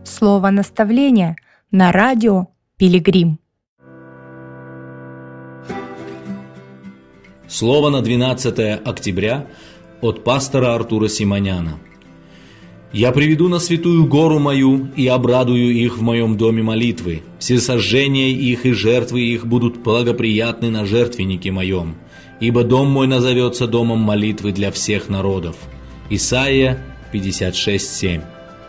Слово наставления на радио Пилигрим. Слово на 12 октября от пастора Артура Симоняна. «Я приведу на святую гору мою и обрадую их в моем доме молитвы. Всесожжения их и жертвы их будут благоприятны на жертвеннике моем, ибо дом мой назовется домом молитвы для всех народов». Исайя 56:7.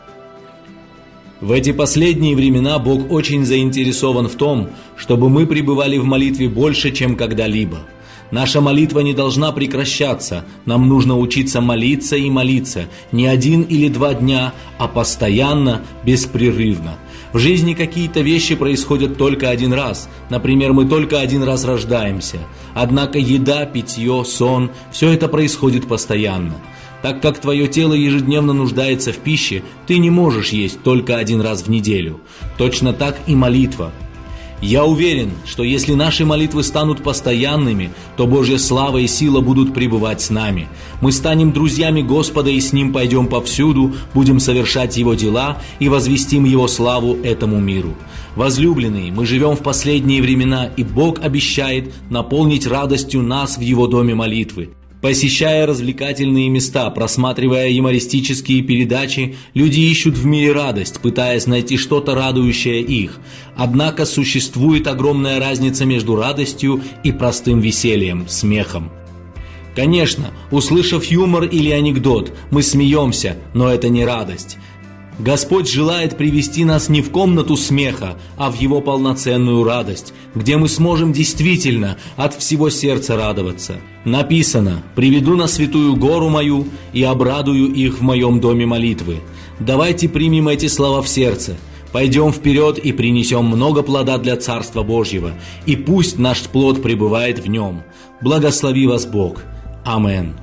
В эти последние времена Бог очень заинтересован в том, чтобы мы пребывали в молитве больше, чем когда-либо. Наша молитва не должна прекращаться, нам нужно учиться молиться и молиться, не 1 или 2 дня, а постоянно, беспрерывно. В жизни какие-то вещи происходят только один раз, например, мы только один раз рождаемся. Однако еда, питье, сон – все это происходит постоянно. Так как твое тело ежедневно нуждается в пище, ты не можешь есть только 1 раз в неделю. Точно так и молитва. Я уверен, что если наши молитвы станут постоянными, то Божья слава и сила будут пребывать с нами. Мы станем друзьями Господа и с Ним пойдем повсюду, будем совершать Его дела и возвестим Его славу этому миру. Возлюбленные, мы живем в последние времена, и Бог обещает наполнить радостью нас в Его доме молитвы. Посещая развлекательные места, просматривая юмористические передачи, люди ищут в мире радость, пытаясь найти что-то радующее их. Однако существует огромная разница между радостью и простым весельем, смехом. Конечно, услышав юмор или анекдот, мы смеемся, но это не радость. Господь желает привести нас не в комнату смеха, а в Его полноценную радость, где мы сможем действительно от всего сердца радоваться. Написано: «Приведу на святую гору мою и обрадую их в моем доме молитвы». Давайте примем эти слова в сердце, пойдем вперед и принесем много плода для Царства Божьего, и пусть наш плод пребывает в нем. Благослови вас Бог. Аминь.